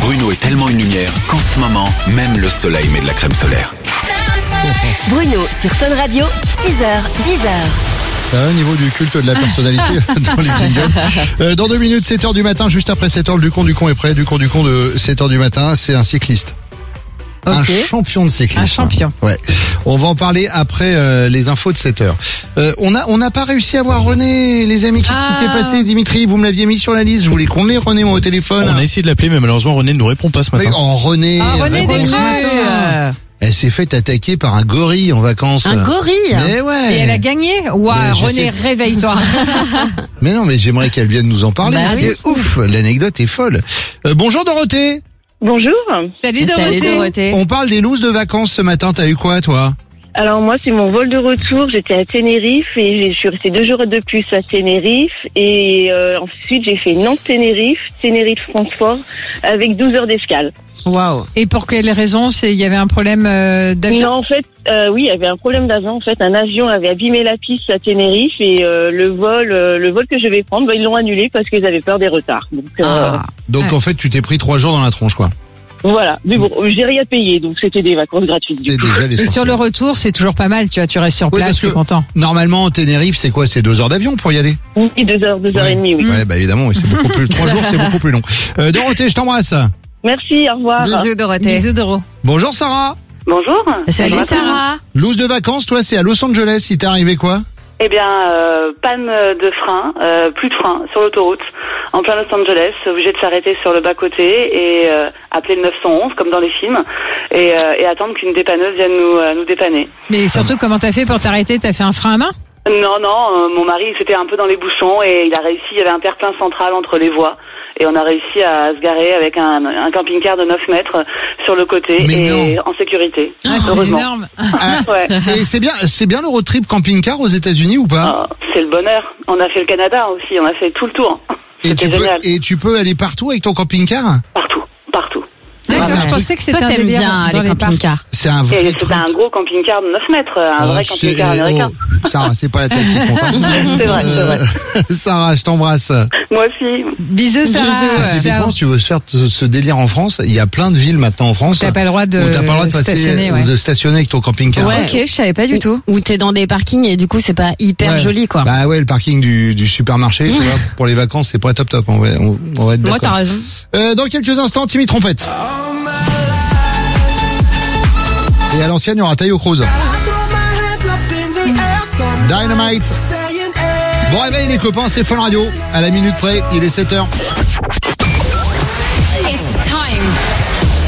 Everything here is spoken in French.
Bruno est tellement une lumière qu'en ce moment, même le soleil met de la crème solaire. Bruno sur Fun Radio, 6h, 10h. Au niveau du culte de la personnalité dans les jingles. Dans 2 minutes, 7h du matin, juste après 7h, le Ducon est prêt. Ducon de 7h du matin, c'est un cycliste. Okay. Un champion de cyclisme. Un champion. Ouais. On va en parler après les infos de 7h. On n'a pas réussi à voir René, les amis. Qu'est-ce qui s'est passé, Dimitri? Vous me l'aviez mis sur la liste. Je voulais qu'on ait René, moi, au téléphone. On a essayé de l'appeler, mais malheureusement, René ne nous répond pas ce matin. René. René décroche. Elle s'est fait attaquer par un gorille en vacances. Un gorille? Mais ouais. Et elle a gagné? Waouh, René, réveille-toi. Mais non, mais j'aimerais qu'elle vienne nous en parler. Bah c'est ouf. L'anecdote est folle. Bonjour Dorothée. Bonjour. Salut Dorothée. On parle des looses de vacances ce matin. T'as eu quoi, toi? Alors moi, c'est mon vol de retour. J'étais à Tenerife et je suis restée 2 jours de plus à Tenerife. Et ensuite, j'ai fait Nantes-Tenerife, Tenerife-Francfort avec 12 heures d'escale. Waouh. Et pour quelle raison? Il y avait un problème d'avion? Non, en fait, oui, il y avait un problème d'avion. En fait, un avion avait abîmé la piste à Tenerife et le vol que je vais prendre, ils l'ont annulé parce qu'ils avaient peur des retards. Donc en fait, tu t'es pris 3 jours dans la tronche, quoi. Voilà. Mais bon, j'ai rien payé, donc c'était des vacances gratuites. C'est déjà Et l'essentiel. sur le retour, c'est toujours pas mal, tu vois, tu restes sur Oui, place, parce tu es que content. Normalement, Tenerife, c'est quoi? C'est 2 heures d'avion pour y aller? Oui, 2 heures et demie, oui. Ouais, bah évidemment, oui, c'est beaucoup plus. 3 jours, c'est beaucoup plus long. Dorothée, je t'embrasse. Merci, au revoir. Bisous Dorothée. Bisous Doro. Bonjour Sarah. Bonjour. Salut Sarah. Loose de vacances, toi, c'est à Los Angeles. Il t'est arrivé quoi? Eh bien, panne de frein, plus de frein sur l'autoroute, en plein Los Angeles, obligé de s'arrêter sur le bas-côté et appeler le 911 comme dans les films et attendre qu'une dépanneuse vienne nous dépanner. Mais surtout, comment t'as fait pour t'arrêter? T'as fait un frein à main? Non, mon mari c'était un peu dans les bouchons et il a réussi, il y avait un terre-plein central entre les voies et on a réussi à se garer avec un camping-car de 9 mètres sur le côté en sécurité. Ah, c'est heureusement. énorme. Ouais. Et c'est bien le road trip camping-car aux États-Unis ou pas? C'est le bonheur. On a fait le Canada aussi, on a fait tout le tour. C'était génial. Et tu peux aller partout avec ton camping-car? Partout. D'accord, c'est un je pensais que c'était Toi, un t'aimes délire bien dans les les parcs. camping-cars. C'est un vrai C'était truc. un gros camping-car de 9 mètres, un vrai camping-car américain. Sarah, c'est pas la tête qui compte. C'est vrai. Sarah, je t'embrasse. Moi aussi. Bisous Sarah. Typiquement, Ciao. si tu veux faire ce délire en France, il y a plein de villes maintenant en France T'as pas le droit de où t'as pas le droit de passer stationner, ouais. ou de stationner avec ton camping-car. Ouais. Ok, je savais pas du tout. Où t'es dans des parkings et du coup, c'est pas hyper Ouais. joli, quoi. Bah ouais, le parking du supermarché, tu vois, pour les vacances, c'est pas top. On va être Moi, d'accord. t'as raison. Dans quelques instants, Timmy Trompette. Et à l'ancienne, il y aura Tayo Cruz. Dynamite. Bon réveil les copains, c'est Fun Radio. À la minute près, il est 7h.